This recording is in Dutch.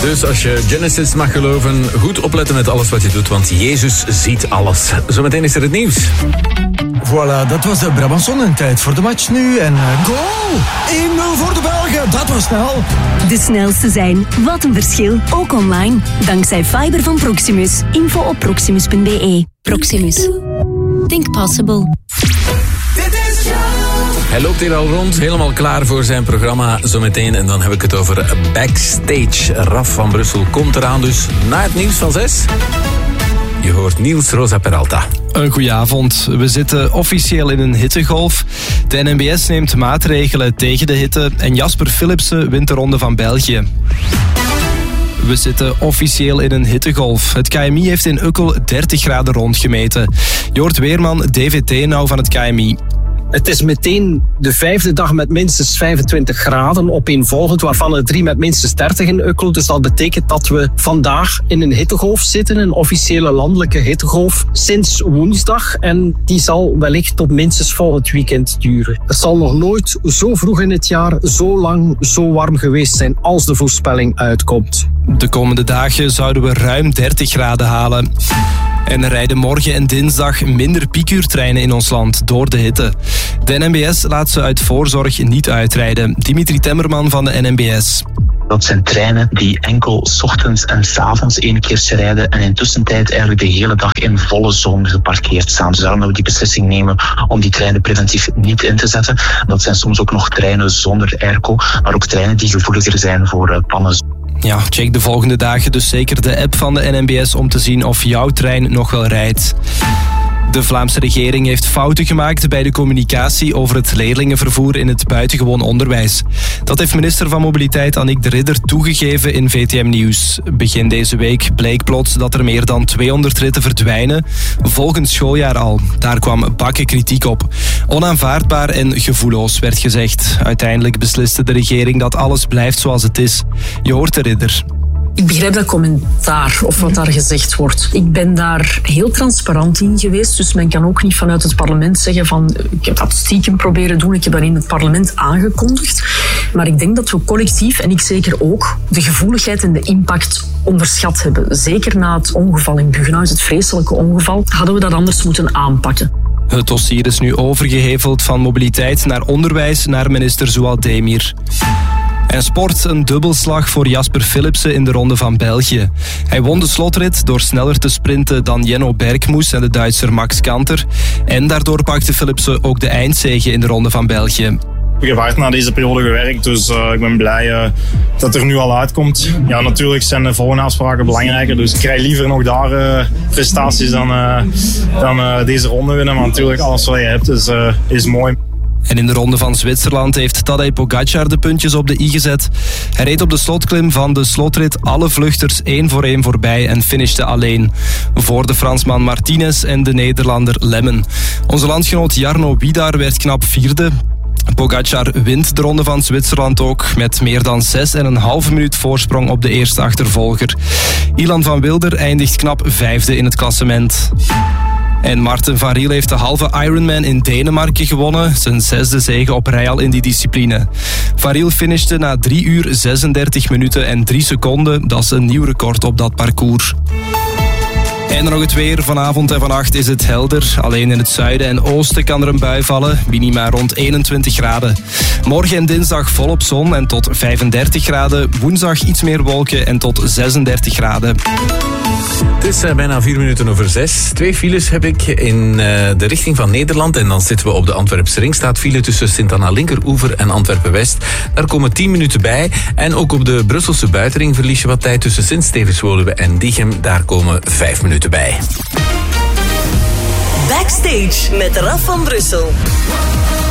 Dus als je Genesis mag geloven, goed opletten met alles wat je doet, want Jezus ziet alles. Zometeen is er het nieuws. Voilà, dat was de Brabançon. Tijd voor de match nu. En goal! 1-0 voor de Belgen. Dat was snel. De snelste zijn. Wat een verschil. Ook online. Dankzij fiber van Proximus. Info op proximus.be. Proximus. Think possible. Hij loopt hier al rond, helemaal klaar voor zijn programma zometeen. En dan heb ik het over Backstage. Raf van Brussel komt eraan, dus na het nieuws van 6. Je hoort Niels Rosa Peralta. Een goeie avond. We zitten officieel in een hittegolf. De NMBS neemt maatregelen tegen de hitte en Jasper Philipsen wint de Ronde van België. We zitten officieel in een hittegolf. Het KMI heeft in Ukkel 30 graden rondgemeten. Joort Weerman, DVT nou van het KMI. Het is meteen de 5e dag met minstens 25 graden opeenvolgend, waarvan er 3 met minstens 30 in Ukkel. Dus dat betekent dat we vandaag in een hittegolf zitten, een officiële landelijke hittegolf, sinds woensdag. En die zal wellicht tot minstens volgend weekend duren. Het zal nog nooit zo vroeg in het jaar, zo lang, zo warm geweest zijn als de voorspelling uitkomt. De komende dagen zouden we ruim 30 graden halen. En er rijden morgen en dinsdag minder piekuurtreinen in ons land door de hitte. De NMBS laat ze uit voorzorg niet uitrijden. Dimitri Temmerman van de NMBS. Dat zijn treinen die enkel 's ochtends en 's avonds 1 keertje rijden en in tussentijd eigenlijk de hele dag in volle zon geparkeerd staan. Dus daarom dat we die beslissing nemen om die treinen preventief niet in te zetten. Dat zijn soms ook nog treinen zonder airco, maar ook treinen die gevoeliger zijn voor pannen. Ja, check de volgende dagen dus zeker de app van de NMBS om te zien of jouw trein nog wel rijdt. De Vlaamse regering heeft fouten gemaakt bij de communicatie over het leerlingenvervoer in het buitengewoon onderwijs. Dat heeft minister van Mobiliteit Annick de Ridder toegegeven in VTM Nieuws. Begin deze week bleek plots dat er meer dan 200 ritten verdwijnen, volgend schooljaar al. Daar kwam bakken kritiek op. Onaanvaardbaar en gevoelloos werd gezegd. Uiteindelijk besliste de regering dat alles blijft zoals het is. Je hoort de Ridder. Ik begrijp dat commentaar of wat daar gezegd wordt. Ik ben daar heel transparant in geweest, dus men kan ook niet vanuit het parlement zeggen van ik heb dat stiekem proberen doen, ik heb dat in het parlement aangekondigd. Maar ik denk dat we collectief, en ik zeker ook, de gevoeligheid en de impact onderschat hebben. Zeker na het ongeval in Buggenhuis, het vreselijke ongeval, hadden we dat anders moeten aanpakken. Het dossier is nu overgeheveld van mobiliteit naar onderwijs naar minister Zouad Demir. En sport, een dubbelslag voor Jasper Philipsen in de Ronde van België. Hij won de slotrit door sneller te sprinten dan Jenno Bergmoes en de Duitser Max Kanter. En daardoor pakte Philipsen ook de eindzege in de Ronde van België. Ik heb hard na deze periode gewerkt, dus ik ben blij dat er nu al uitkomt. Ja, natuurlijk zijn de volgende afspraken belangrijker, dus ik krijg liever nog daar prestaties dan deze ronde winnen. Maar natuurlijk, alles wat je hebt is mooi. En in de Ronde van Zwitserland heeft Tadej Pogacar de puntjes op de i gezet. Hij reed op de slotklim van de slotrit alle vluchters 1 voor 1 voorbij en finishte alleen. Voor de Fransman Martinez en de Nederlander Lemmen. Onze landgenoot Jarno Widar werd knap 4e. Pogacar wint de Ronde van Zwitserland ook met meer dan 6,5 minuut voorsprong op de eerste achtervolger. Ilan van Wilder eindigt knap 5e in het klassement. En Marten van Riel heeft de halve Ironman in Denemarken gewonnen. Zijn 6e zege op rij al in die discipline. Van Riel finishte na 3 uur 36 minuten en 3 seconden. Dat is een nieuw record op dat parcours. En dan nog het weer. Vanavond en vannacht is het helder. Alleen in het zuiden en oosten kan er een bui vallen. Minima rond 21 graden. Morgen en dinsdag volop zon en tot 35 graden. Woensdag iets meer wolken en tot 36 graden. Het is bijna 4 minuten over 6. 2 files heb ik in de richting van Nederland. En dan zitten we op de Antwerpse ring. Staat file tussen Sint-Anna Linkeroever en Antwerpen-West. Daar komen 10 minuten bij. En ook op de Brusselse buitenring verlies je wat tijd tussen Sint-Stevens-Woluwe en Diegem. Daar komen 5 minuten bij. Backstage met Raf van Brussel.